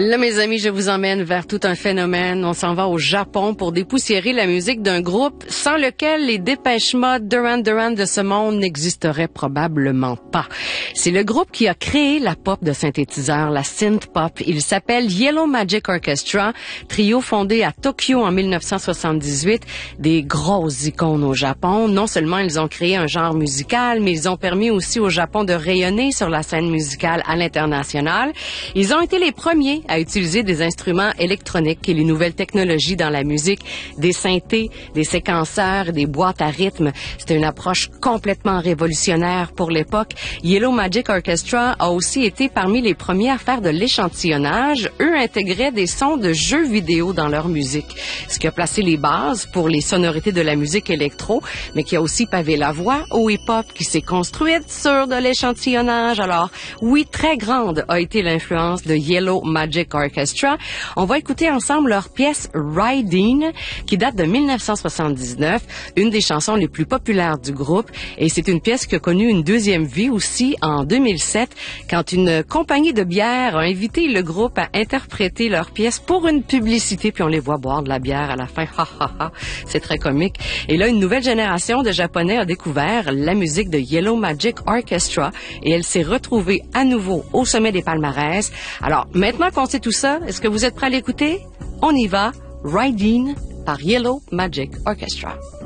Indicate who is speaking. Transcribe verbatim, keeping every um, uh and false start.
Speaker 1: Là, mes amis, je vous emmène vers tout un phénomène. On s'en va au Japon pour dépoussiérer la musique d'un groupe sans lequel les Dépêche Mode, Duran Duran de ce monde n'existeraient probablement pas. C'est le groupe qui a créé la pop de synthétiseur, la synth pop. Il s'appelle Yellow Magic Orchestra, trio fondé à Tokyo en mille neuf cent soixante-dix-huit. Des grosses icônes au Japon. Non seulement ils ont créé un genre musical, mais ils ont permis aussi au Japon de rayonner sur la scène musicale à l'international. Ils ont été les premiers à utiliser des instruments électroniques et les nouvelles technologies dans la musique, des synthés, des séquenceurs, des boîtes à rythme. C'était une approche complètement révolutionnaire pour l'époque. Yellow Magic Orchestra a aussi été parmi les premiers à faire de l'échantillonnage. Eux intégraient des sons de jeux vidéo dans leur musique, ce qui a placé les bases pour les sonorités de la musique électro, mais qui a aussi pavé la voie au hip-hop qui s'est construite sur de l'échantillonnage. Alors, oui, très grande a été l'influence de Yellow Magic Orchestra. On va écouter ensemble leur pièce Riding, qui date de mille neuf cent soixante-dix-neuf, une des chansons les plus populaires du groupe. Et c'est une pièce qui a connu une deuxième vie aussi en deux mille sept, quand une compagnie de bière a invité le groupe à interpréter leur pièce pour une publicité, puis on les voit boire de la bière à la fin. Ha, ha, ha. C'est très comique. Et là, une nouvelle génération de Japonais a découvert la musique de Yellow Magic Orchestra et elle s'est retrouvée à nouveau au sommet des palmarès. Alors, maintenant qu'on sait tout ça, est-ce que vous êtes prêts à l'écouter? On y va. Riding par Yellow Magic Orchestra.